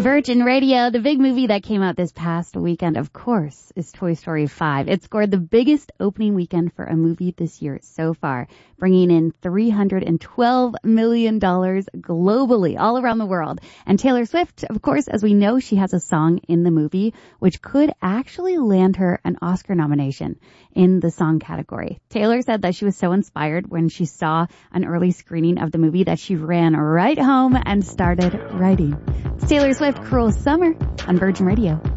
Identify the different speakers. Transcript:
Speaker 1: Virgin Radio, the big movie that came out this past weekend, of course, is Toy Story 5. It scored the biggest opening weekend for a movie this year so far, bringing in $312 million globally, all around the world. And Taylor Swift, of course, as we know, she has a song in the movie, which could actually land her an Oscar nomination in the song category. Taylor said that she was so inspired when she saw an early screening of the movie that she ran right home and started writing. It's Taylor Swift, Cruel Summer on Virgin Radio.